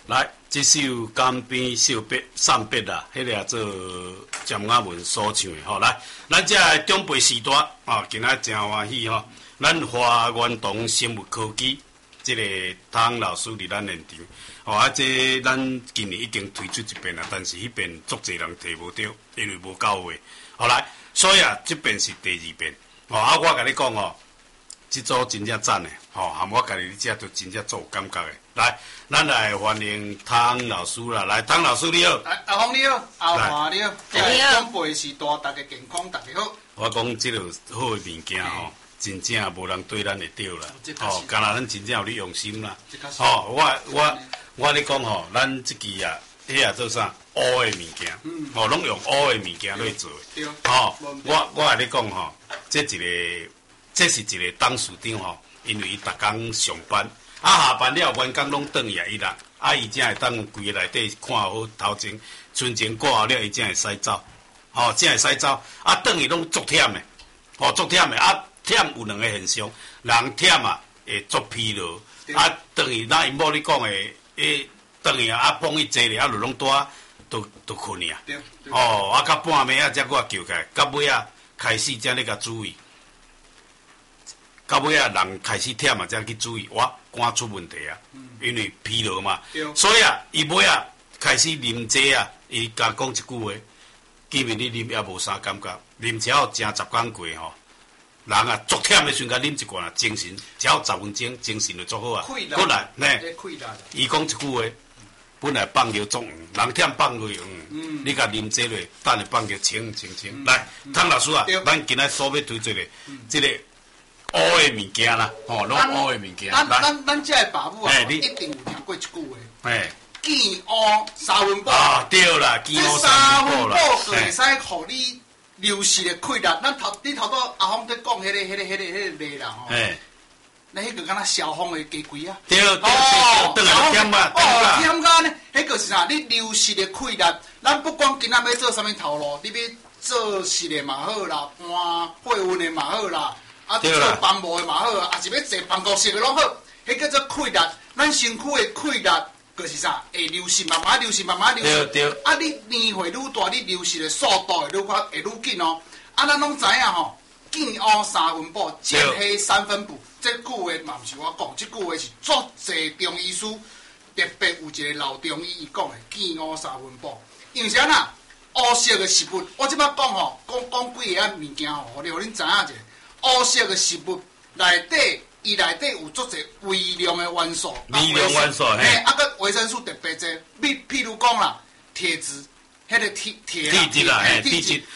来，这首《江边小别送别》啦，迄个做蒋雅文所唱的吼。来，咱这中培时代啊，今仔真欢喜吼。咱华源堂生物科技这个汤老师伫咱现场，吼啊，这咱今年已经推出一遍啦，但是迄遍足侪人摕无到，因为无到位。好来，所以啊，这遍是第二遍。吼啊，我甲你讲吼，这组真正赞的，吼，含我家己你遮都真正做有感觉的。来，咱来欢迎汤老师啦！来，汤老师你好。 阿峰你好，阿华你好， 你好。 长辈时代，大家健康，大家好。 我讲这个好的物件吼，真正无人对咱会着啦。吼，干那咱真正有你用心啦。吼，我咧讲吼，咱即期啊，迄个做啥乌的物件，吼，拢用乌的物件来做。 对。 吼，我甲你讲吼，这是一个董事长吼，因为伊逐工上班。下班了，员工拢转去伊啦，伊才会当规个内底看好头前，春前过后了，伊才会使走，才会使走。转去拢足忝的，足忝的。忝有两个现象，人忝啊会足疲劳，转去咱因某你讲的，转去碰伊坐咧，就拢都困去啊。到半暝才我叫起来，到尾开始才咧甲注意。到尾人开始忝啊，才去注意，肝出问题啊，因为疲劳嘛。所以伊尾开始啉茶伊甲讲一句话，见面你啉也无啥感觉，啉超后正10工过吼，人足忝的瞬间啉一罐精神，超10分钟精神就足好啊。过来，伊讲一句话，本来放尿足远，人忝放落远，你甲啉茶落，等下放尿清。来，汤老师啊，咱今仔所要推出的这个。乌的物件啦，拢乌的物件。 咱这个爸母啊，一定有听过一句话。见乌三分饱。 对啦，见乌三分饱就会使互你流失的气力。你头拄阿峰在讲迄个例啦吼。那迄个敢若消防的家规啊。 对，点啊。 点甲呢？迄个是啥？你流失的气力，咱不管今仔要做啥物头路，你要做实的嘛好啦，搬货运的嘛好啦。做房务的嘛好啊，也是要坐办公室的拢好，迄叫做气力。咱身躯的气力，就是啥？会流失，慢慢流失。 对。 你年岁愈大，你流失的速度会愈紧哦。咱拢知影吼，见乌三分饱，见黑3分补。这句话嘛毋是我讲，这句话是足侪中医师，特别有一个老中医伊讲的，见乌三分饱。因为啥呐？乌色的食物，我即摆讲吼，讲几个物件吼，互恁知影者。乌色的食物内底，伊内底有足侪微量的元素，佮维生素特别侪。譬如讲啦，铁质，迄个铁啦， 铁质，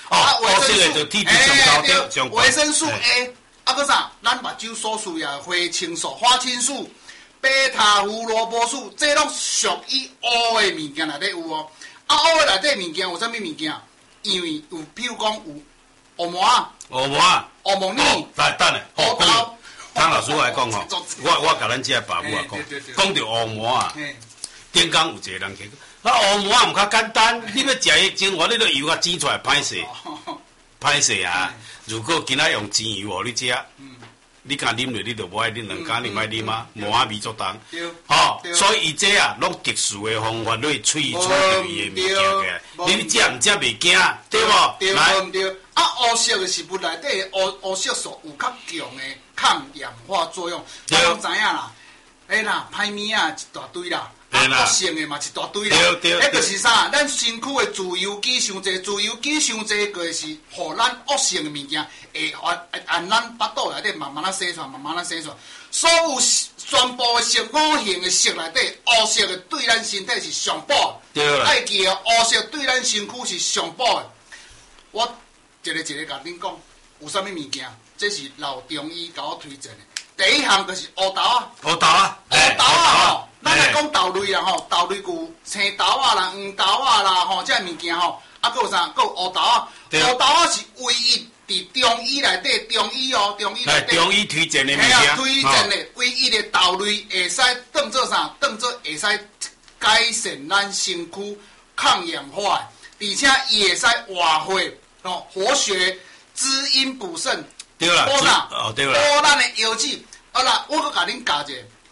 维生素 A， 佮啥？咱目睭所需要花青素、花青素、贝塔胡萝卜素，这拢属于乌的物件内底有哦。乌的内底物件有啥物物件？因为有，譬如讲有乌毛乌毛呢？ 等下，汤老师来讲吼，我甲咱这爸母啊讲到乌毛啊，顶工有一个人去，乌毛啊毋较简单，你要食迄精华，你都油啊煎出来歹势啊！如果今仔用煎油哦，你食，你敢啉落，你就无爱啉两羹，你莫啉啊，毛啊味足重。所以伊这啊，拢特殊的方法来萃取到伊的物件个，你食毋食袂惊，对无？ 对。乌色的食物内底乌色素有较强的抗氧化作用，咱拢知影啦。歹物啊一大堆啦，恶性的嘛一大堆啦。迄就是啥？咱身躯的自由基伤济，就是互咱恶性的物件会按咱腹肚内底慢慢洗出来，所有全部的食五行的色内底，乌色的对咱身体是上补的。爱记哦，乌色对咱身躯是上补的。我一个甲恁讲，有啥物物件？这是老中医甲我推荐的。第一项就是乌豆啊。吼，咱来讲豆类啦吼，豆类有青豆啊啦、黄豆啊啦吼，这物件吼，佫有啥？佫有乌豆啊。乌豆啊是唯一伫中医内底，中医推荐的物件。 推荐的唯一的豆类会使当做啥？当做会使改善咱身躯抗氧化，而且伊会使活血。活血、滋阴补肾， 对啦， 补咱的腰子。好啦，我阁甲恁教者，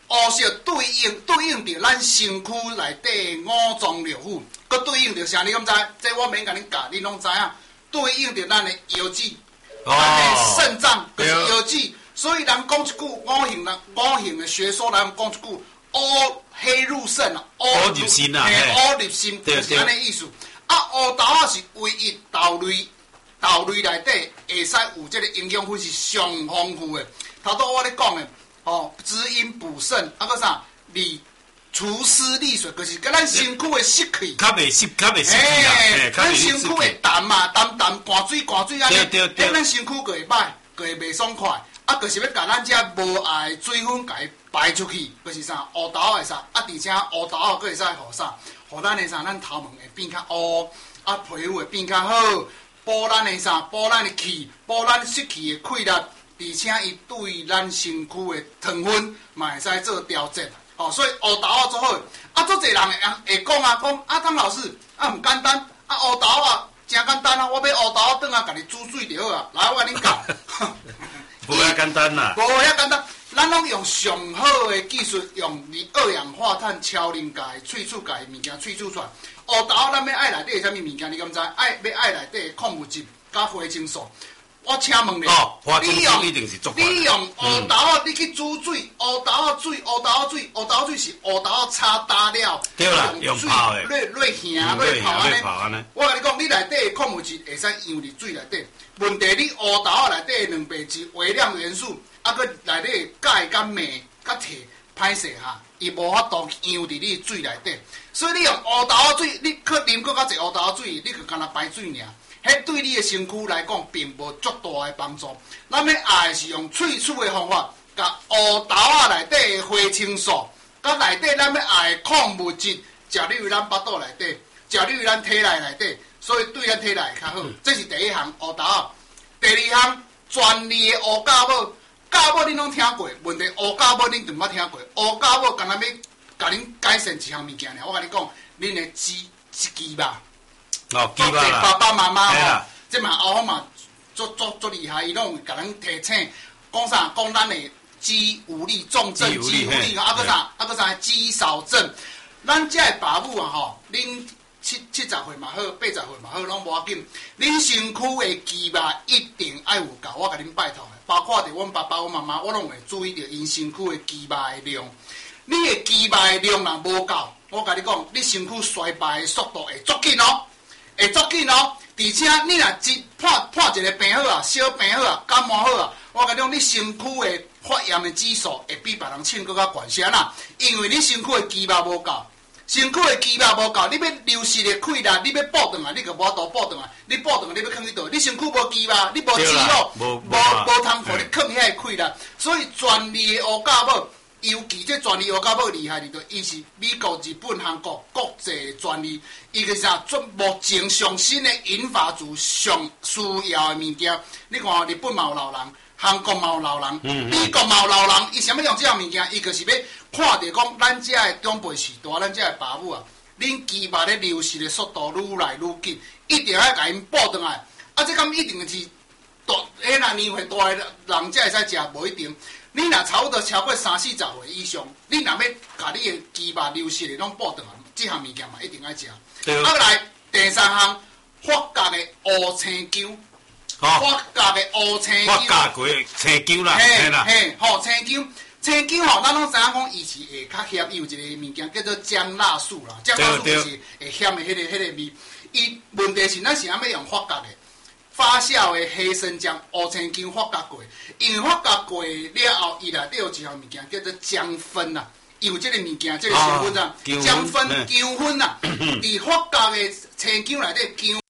乌色对应着咱身躯内底五脏六腑，佮对应着啥？你敢知？这我免甲恁教，恁拢知影。对应着咱的腰子，咱的肾脏就是腰子。所以人讲一句五行的学说来讲一句，乌黑入肾啊， 乌入心啊， 乌入心，就是安尼意思。啊，乌豆啊是唯一豆类内底会使有这个营养分是上丰富的。头拄我咧讲的，滋阴补肾，啊个啥除湿利水，就是甲咱身躯的湿气， 较袂湿气咱身躯会淡嘛，淡寒水安尼，咱身躯就会歹，就会袂爽快。啊，就是要甲咱遮无爱的水分甲伊排出去，就是啥乌豆仔啥，啊，而且乌豆仔佫会使互啥，互咱的啥，咱头毛会变较乌，啊，皮肤会变较好，补咱的啥，补咱的气，补咱湿气的溃烂，而且伊对咱身躯的糖分嘛会使做调节。所以乌豆仔做好，啊，足侪人会讲啊，汤老师啊，唔简单，啊，乌豆仔真简单啊，我买乌豆仔转啊，甲你煮水就好啊，来我甲恁教。 无遐简单啦， 无遐简单，咱拢用上好的技术，用二氧化碳超凝甲伊萃取甲伊物件萃取出来。乌豆仔咱要爱内底啥物物件？你敢知？要爱内底矿物质甲花青素。我请问你， 花青素一定是足你用乌豆仔，你去煮水，乌豆仔水是乌豆仔炒打了， 对啦，用泡的， 略咸泡安尼。我甲你讲，你内底的矿物质会使养伫水内底。问题你乌豆仔内底蛋白质、微量元素，啊，佮内底钙、甲镁、甲铁歹势哈，伊无法度养伫你水内底。所以你用乌豆仔水，你去啉较侪乌豆仔水，你就干那排水尔。迄对你的身躯来讲，并无足大的帮助。咱要爱是用萃取的方法，甲乌豆仔内底的花青素，甲内底咱要爱的矿物质，食入去咱腹肚内底，食入去咱体内底，所以对咱体内会较好。这是第一项乌豆仔。第二项专利的乌甲母，甲母恁拢听过，问题乌甲母恁就毋捌听过。乌甲母干那要甲恁改善一项物件尔，我甲你讲，恁的鸡吧。 鸡吧啦， 爸爸妈妈吼，即嘛后方嘛足厉害，伊拢会甲咱提醒，讲啥？讲咱的肌无力重症，肌无力，啊个啥肌少症。咱遮的爸母啊吼，恁70岁嘛好，80岁嘛好，拢无要紧。恁身躯的肌肉一定爱有够，我甲恁拜托的，包括着阮爸爸、阮妈妈，我拢会注意着因身躯的肌肉的量。你的肌肉的量若无够，我甲你讲，你身躯衰败的速度会足紧哦。会足紧哦，而且你若破一个病好啊，小病好啊，感冒好啊，我甲你讲，你身躯的发炎的指数会比别人称搁较悬些啦，因为你身躯的肌肉无够，身躯的肌肉无够，你要流失的气力，你要补转来，你就无法度补转来，你补转来，你要囥去倒？你身躯无肌肉，你无肌肉，无通互你囥遐个气力，所以专利的乌甲母。尤其这专利乌甲母厉害伫，伊是美国、日本、韩国国际专利，伊个啥目前上新的银发族上需要的物件。你看日本嘛有老人，韩国嘛有老人，美国嘛有老人，伊想要用这样物件，伊就是要看着讲咱遮的长辈时代，咱遮的爸母啊，恁肌肉咧流失的速度愈来愈紧，一定要甲因补转来。啊，这敢一定是大，迄若年岁大的人才会使食，无一定。你若差不多超过30-40岁以上，你若要甲你的肌肉流失的拢补转来，这项物件嘛一定爱食。啊，来第三项，发酵的乌青姜，发酵的乌青姜， 发酵过青姜啦， 嘿，青姜吼，咱拢知影讲，伊是会较咸，伊有一个物件叫做姜辣素啦，姜辣素就是会咸的迄个味。伊问题是咱是安要用发酵的。发酵的黑生姜、乌青姜发酵过，因为发酵过了后，伊内底有一项物件叫做姜酚啦，有这个物件，这个成分啊，姜酚、姜酚啊，伫发酵的青姜内底姜。